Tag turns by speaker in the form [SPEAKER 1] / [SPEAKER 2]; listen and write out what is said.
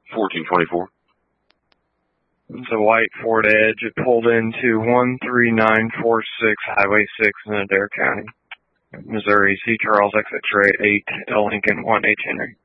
[SPEAKER 1] 1424.
[SPEAKER 2] It's a white Ford Edge. It pulled into 13946 Highway 6 in Adair County, Missouri. C. Charles, exit rate 8, L. Lincoln 1H Henry.